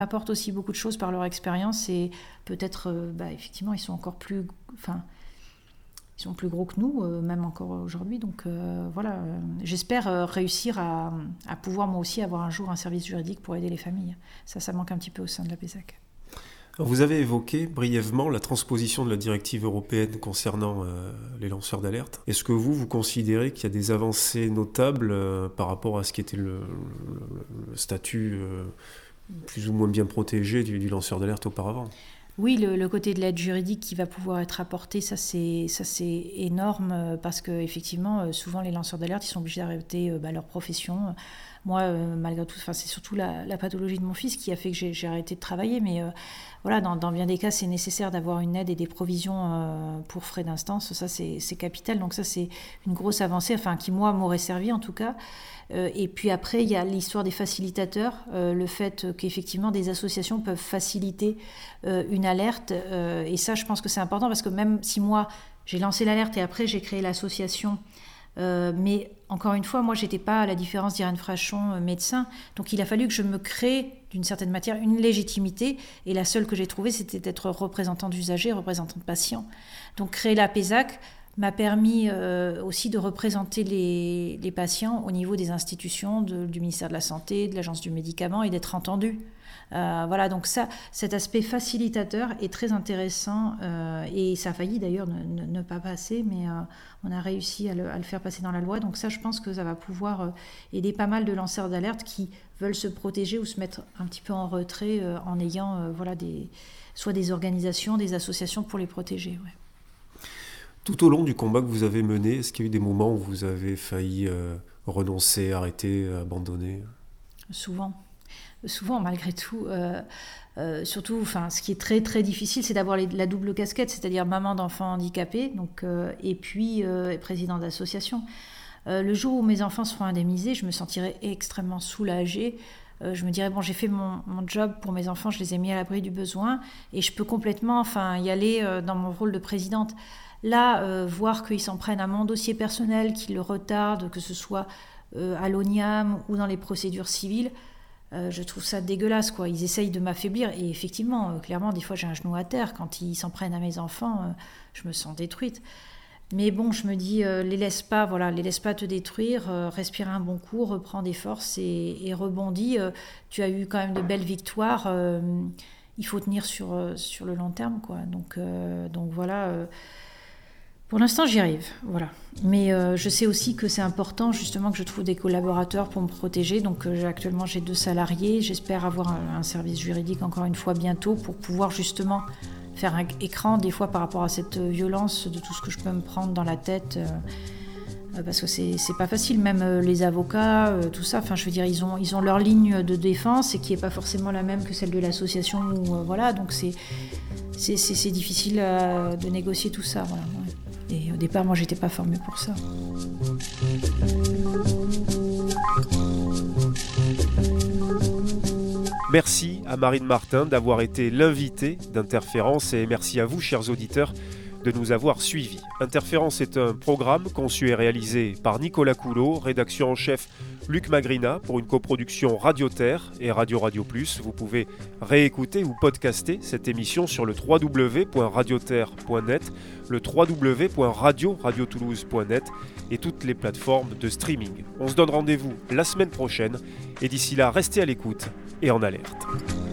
apportent aussi beaucoup de choses par leur expérience et peut-être, effectivement, ils sont encore plus... Ils sont plus gros que nous, même encore aujourd'hui. Donc j'espère réussir à pouvoir moi aussi avoir un jour un service juridique pour aider les familles. Ça manque un petit peu au sein de la PESAC. Vous avez évoqué brièvement la transposition de la directive européenne concernant les lanceurs d'alerte. Est-ce que vous considérez qu'il y a des avancées notables par rapport à ce qui était le statut plus ou moins bien protégé du lanceur d'alerte auparavant ? Oui, le côté de l'aide juridique qui va pouvoir être apporté, ça c'est énorme parce que effectivement, souvent les lanceurs d'alerte, ils sont obligés d'arrêter leur profession. Moi, malgré tout, c'est surtout la pathologie de mon fils qui a fait que j'ai arrêté de travailler, mais dans bien des cas, c'est nécessaire d'avoir une aide et des provisions pour frais d'instance. Ça, c'est capital. Donc ça, c'est une grosse avancée, qui moi m'aurait servi en tout cas. Et puis après, il y a l'histoire des facilitateurs, le fait qu'effectivement des associations peuvent faciliter une alerte. Et ça, je pense que c'est important parce que même si moi, j'ai lancé l'alerte et après j'ai créé l'association, mais encore une fois, moi, j'étais pas, à la différence d'Irène Frachon, médecin. Donc il a fallu que je me crée, d'une certaine matière, une légitimité. Et la seule que j'ai trouvée, c'était d'être représentant d'usagers, représentant de patients. Donc créer la PESAC m'a permis aussi de représenter les patients au niveau des institutions, du ministère de la Santé, de l'Agence du médicament et d'être entendu. Donc cet aspect facilitateur est très intéressant et ça a failli d'ailleurs ne pas passer, mais on a réussi à le faire passer dans la loi. Donc ça, je pense que ça va pouvoir aider pas mal de lanceurs d'alerte qui veulent se protéger ou se mettre un petit peu en retrait en ayant soit des organisations, des associations pour les protéger. Ouais. Tout au long du combat que vous avez mené, est-ce qu'il y a eu des moments où vous avez failli renoncer, arrêter, abandonner ? Souvent, malgré tout. Surtout, ce qui est très très difficile, c'est d'avoir la double casquette, c'est-à-dire maman d'enfants handicapés, et puis président d'association. Le jour où mes enfants seront indemnisés, je me sentirai extrêmement soulagée. Je me dirais, j'ai fait mon job pour mes enfants, je les ai mis à l'abri du besoin, et je peux complètement y aller dans mon rôle de présidente. Là, voir qu'ils s'en prennent à mon dossier personnel, qu'ils le retardent, que ce soit à l'ONIAM ou dans les procédures civiles, je trouve ça dégueulasse, quoi. Ils essayent de m'affaiblir. Et effectivement, clairement, des fois, j'ai un genou à terre. Quand ils s'en prennent à mes enfants, je me sens détruite. Mais bon, je me dis, les laisse pas te détruire, respire un bon coup, reprends des forces et rebondis. Tu as eu quand même de belles victoires. Il faut tenir sur le long terme, quoi. Donc voilà... Pour l'instant, j'y arrive, voilà. Mais je sais aussi que c'est important, justement, que je trouve des collaborateurs pour me protéger. Donc actuellement, j'ai 2 salariés. J'espère avoir un service juridique, encore une fois, bientôt, pour pouvoir justement faire un écran, des fois, par rapport à cette violence de tout ce que je peux me prendre dans la tête. Parce que c'est pas facile, même les avocats, tout ça. Je veux dire, ils ont leur ligne de défense et qui n'est pas forcément la même que celle de l'association. Donc c'est difficile de négocier tout ça, voilà. Ouais. Et au départ, moi, j'étais pas formée pour ça. Merci à Marine Martin d'avoir été l'invitée d'Interférence et merci à vous, chers auditeurs, de nous avoir suivis. Interférence est un programme conçu et réalisé par Nicolas Coulot, rédaction en chef Luc Magrina pour une coproduction Radio Terre et Radio Plus. Vous pouvez réécouter ou podcaster cette émission sur le www.radioterre.net, le www.radiotoulouse.net et toutes les plateformes de streaming. On se donne rendez-vous la semaine prochaine et d'ici là, restez à l'écoute et en alerte.